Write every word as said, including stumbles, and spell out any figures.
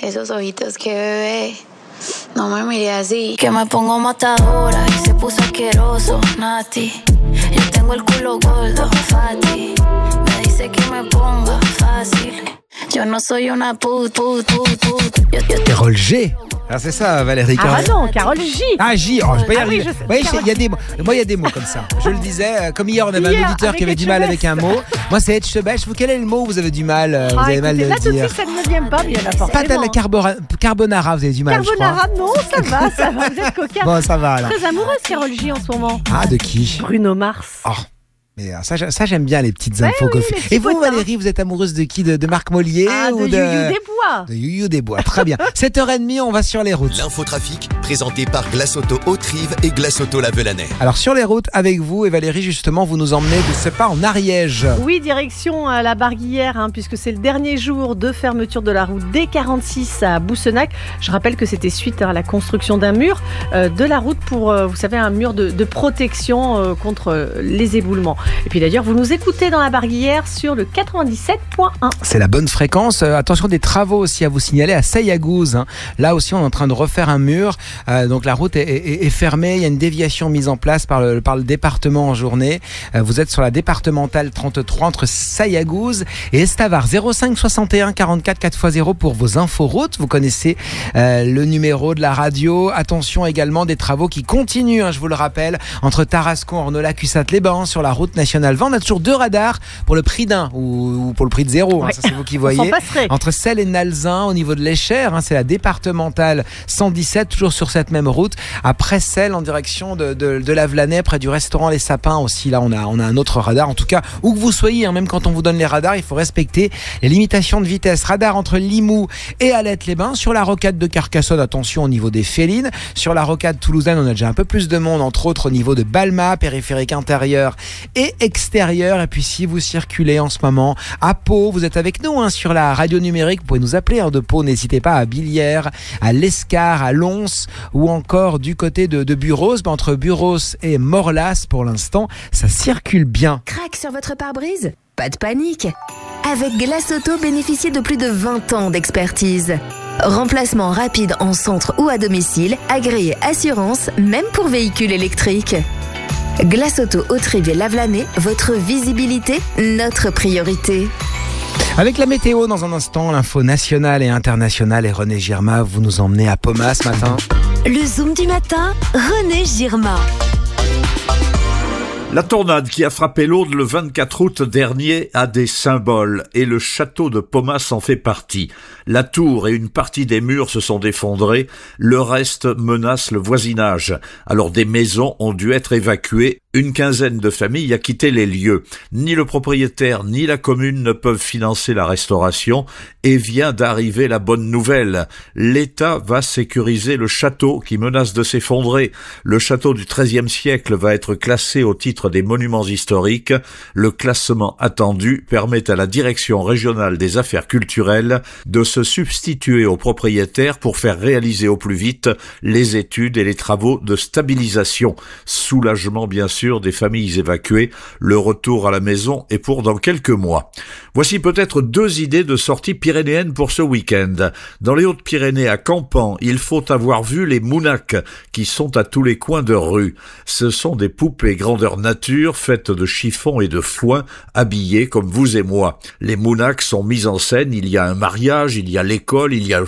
Esos ojitos que bebé. No me mire así. Que me pongo matadora y se puso asqueroso, Nati. Yo tengo el culo gordo, Fati. Me dice que me ponga fácil. Yo no soy una put, put, put, put. Yo, yo, Carole G. Alors c'est ça, Valérie. Ah non, Carole J. Ah, J. Oh, je peux y Ah arriver. oui, je sais. Oui, Carole- il y a des mots. Moi, il y a des mots comme ça. Je le disais, comme hier, on avait Hier, un auditeur avec qui avait du Etchebest. mal avec un mot. Moi, c'est Etchebest. Vous, quel est le mot où vous avez du mal euh, Vous Ah, avez mal écoutez, de là le tout de dire. suite ça ne me vient pas bien forcément. Pâte à la carbora- carbonara, vous avez du mal, je Carbonara, crois. non, ça va, ça va, vous êtes coquin. Bon, ça va alors. Très amoureuse Carole J en ce moment. Ah, de qui Bruno Mars. Oh. Mais euh, ça, j'ai- ça, j'aime bien les petites infos oui, qu'on les fait. petits Et vous, potins. Valérie, vous êtes amoureuse de qui de, de Marc Mollier Ah, ou de de Youyou Desbois. de Youyou Desbois. Très bien. sept heures trente, on va sur les routes. L'infotrafic, présenté par Glace Auto Haute-Rive et Glace Auto Lavelanais. Alors sur les routes avec vous et Valérie, justement, vous nous emmenez de ce pas en Ariège. Oui, direction euh, la Barguillère, hein, puisque c'est le dernier jour de fermeture de la route D quarante-six à Boussenac. Je rappelle que c'était suite à la construction d'un mur euh, de la route pour, euh, vous savez, un mur de, de protection euh, contre euh, les éboulements. Et puis d'ailleurs, vous nous écoutez dans la Barguillère sur le quatre-vingt-dix-sept point un. C'est la bonne fréquence. Euh, attention, des travaux aussi à vous signaler à Sayagouz. Hein. Là aussi, on est en train de refaire un mur. Euh, donc la route est, est, est fermée. Il y a une déviation mise en place par le, par le département en journée. Euh, vous êtes sur la départementale trente-trois entre Sayagouz et Estavar. zéro cinq soixante et un quarante-quatre quatre fois zéro pour vos inforoutes. Vous connaissez euh, le numéro de la radio. Attention également des travaux qui continuent, hein, je vous le rappelle, entre Tarascon, Ornola, Cussat-les-Bains sur la route nationale vingt. On a toujours deux radars pour le prix d'un ou, ou pour le prix de zéro. Hein, Ouais. ça, c'est vous qui On voyez. s'en passerait. Entre Celles et Nalzin, au niveau de l'Échère, hein, c'est la départementale cent dix-sept, toujours sur cette même route. Après Celles, en direction de, de, de Lavelanais, près du restaurant Les Sapins aussi. Là, on a, on a un autre radar. En tout cas, où que vous soyez, hein, même quand on vous donne les radars, il faut respecter les limitations de vitesse. Radar entre Limoux et Alette-les-Bains. Sur la rocade de Carcassonne, attention au niveau des Félines. Sur la rocade toulousaine, on a déjà un peu plus de monde, entre autres au niveau de Balma, périphérique intérieur et extérieur. Et puis, si vous circulez en ce moment à Pau, vous êtes avec nous hein, sur la radio numérique. Vous pouvez nous appeler hein, de Pau. N'hésitez pas à Billières, à l'Escar, à Lons ou encore du côté de, de Buros. Ben, entre Buros et Morlas, pour l'instant, ça circule bien. Craque sur votre pare-brise ? Pas de panique. Avec Glace Auto, bénéficiez de plus de vingt ans d'expertise. Remplacement rapide en centre ou à domicile, agréé assurance, même pour véhicules électriques. Glace Auto Haute-Rive et Lavelanais, votre visibilité, notre priorité. Avec la météo dans un instant, l'info nationale et internationale et René Girma, vous nous emmenez à Pomas ce matin. Le Zoom du matin, René Girma. La tornade qui a frappé l'Aude le vingt-quatre août dernier a des symboles et le château de Pomas en fait partie. La tour et une partie des murs se sont effondrés, le reste menace le voisinage. Alors des maisons ont dû être évacuées. Une quinzaine de familles a quitté les lieux. Ni le propriétaire ni la commune ne peuvent financer la restauration et vient d'arriver la bonne nouvelle. L'État va sécuriser le château qui menace de s'effondrer. Le château du treizième siècle va être classé au titre des monuments historiques. Le classement attendu permet à la direction régionale des affaires culturelles de se substituer au propriétaire pour faire réaliser au plus vite les études et les travaux de stabilisation. Soulagement bien sûr des familles évacuées, le retour à la maison est pour dans quelques mois. Voici peut-être deux idées de sorties pyrénéennes pour ce week-end. Dans les Hautes-Pyrénées à Campan, il faut avoir vu les mounaks qui sont à tous les coins de rue. Ce sont des poupées grandeur nature faites de chiffon et de foin, habillées comme vous et moi. Les mounaks sont mis en scène, il y a un mariage, il y a l'école, il y a